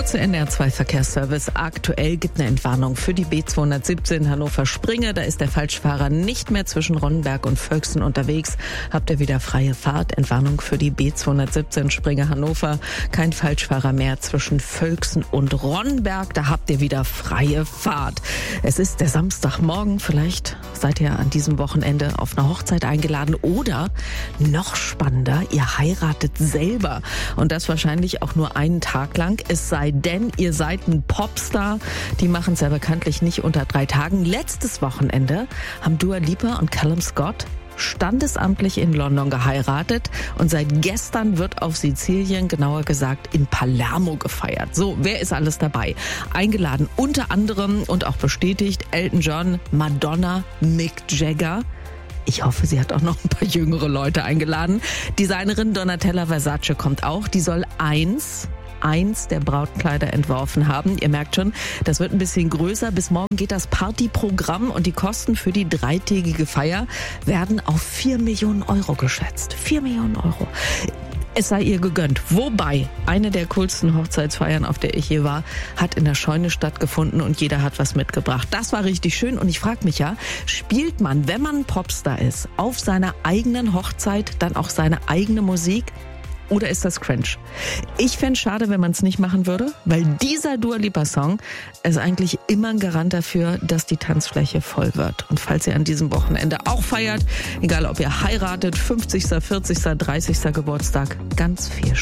Kurze NR2-Verkehrsservice. Aktuell gibt eine Entwarnung für die B217 Hannover-Springe. Da ist der Falschfahrer nicht mehr zwischen Ronnenberg und Völksen unterwegs. Habt ihr wieder freie Fahrt. Entwarnung für die B217 Springe Hannover. Kein Falschfahrer mehr zwischen Völksen und Ronnenberg. Da habt ihr wieder freie Fahrt. Es ist der Samstagmorgen. Vielleicht seid ihr an diesem Wochenende auf eine Hochzeit eingeladen. Oder, noch spannender, ihr heiratet selber. Und das wahrscheinlich auch nur einen Tag lang. Es sei denn, ihr seid ein Popstar. Die machen es ja bekanntlich nicht unter 3 Tagen. Letztes Wochenende haben Dua Lipa und Callum Scott standesamtlich in London geheiratet und seit gestern wird auf Sizilien, genauer gesagt in Palermo, gefeiert. So, wer ist alles dabei? Eingeladen unter anderem und auch bestätigt Elton John, Madonna, Mick Jagger. Ich hoffe, sie hat auch noch ein paar jüngere Leute eingeladen. Designerin Donatella Versace kommt auch. Die soll eins der Brautkleider entworfen haben. Ihr merkt schon, das wird ein bisschen größer. Bis morgen geht das Partyprogramm und die Kosten für die 3-tägige Feier werden auf 4 Millionen Euro geschätzt. 4 Millionen Euro. Es sei ihr gegönnt. Wobei, eine der coolsten Hochzeitsfeiern, auf der ich je war, hat in der Scheune stattgefunden und jeder hat was mitgebracht. Das war richtig schön und ich frage mich ja, spielt man, wenn man Popstar ist, auf seiner eigenen Hochzeit dann auch seine eigene Musik? Oder ist das cringe? Ich fände es schade, wenn man es nicht machen würde, weil dieser Dua Lipa-Song ist eigentlich immer ein Garant dafür, dass die Tanzfläche voll wird. Und falls ihr an diesem Wochenende auch feiert, egal ob ihr heiratet, 50., 40., 30. Geburtstag, ganz viel Spaß.